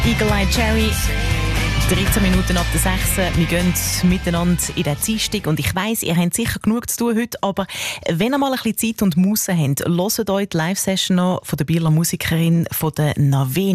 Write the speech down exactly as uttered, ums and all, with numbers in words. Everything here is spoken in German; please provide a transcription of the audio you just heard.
Eagle Eye Cherry. dreizehn Minuten ab der sechs. Wir gehen miteinander in den Dienstag. Und ich weiss, ihr habt sicher genug zu tun heute. Aber wenn ihr mal ein bisschen Zeit und Musse habt, hört euch die Live-Session noch von der Bieler Musikerin von der Naveen.